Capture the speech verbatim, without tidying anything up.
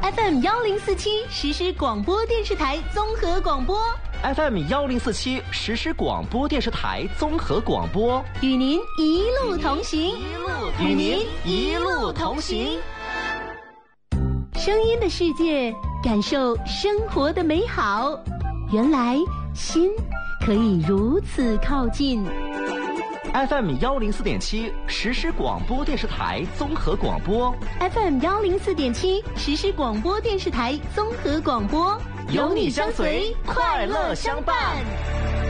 F M 幺零四七实时广播电视台综合广播 F M 幺零四七实时广播电视台综合广播， 与您一路同行， 与您一路同行。 声音的世界，感受生活的美好。原来心可以如此靠近。 F M 幺零四点七实时广播电视台综合广播 ，F M 幺零四点七实时广播电视台综合广播， 有你相随，快乐相伴。